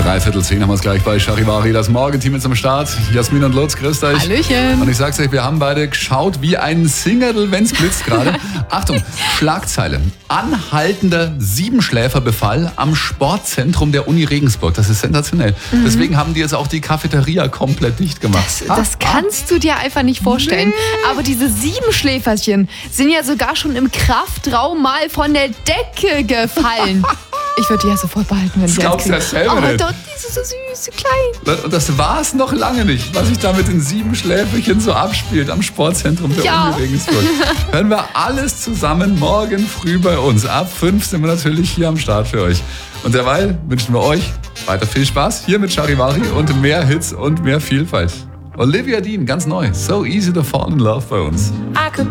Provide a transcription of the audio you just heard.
9:45 haben wir es gleich bei Charivari. Das Morgenteam ist am Start. Jasmin und Lutz, grüßt euch. Hallöchen. Und ich sag's euch, wir haben beide geschaut wie ein Singerl, wenn's blitzt gerade. Achtung, Schlagzeile. Anhaltender Siebenschläferbefall am Sportzentrum der Uni Regensburg. Das ist sensationell. Deswegen haben die jetzt auch die Cafeteria komplett dicht gemacht. Das kannst du dir einfach nicht vorstellen. Nee. Aber diese Siebenschläferchen sind ja sogar schon im Kraftraum mal von der Decke gefallen. Ich würde die ja sofort behalten, wenn das glaubst du ja selber nicht. Doch, die sind so süß, klein. Und das war's noch lange nicht, was sich da mit den Siebenschläferchen so abspielt am Sportzentrum der Uni Regensburg. Hören wir alles zusammen morgen früh bei uns. Ab 5 sind wir natürlich hier am Start für euch. Und derweil wünschen wir euch weiter viel Spaß hier mit Charivari und mehr Hits und mehr Vielfalt. Olivia Dean, ganz neu. So easy to fall in love bei uns.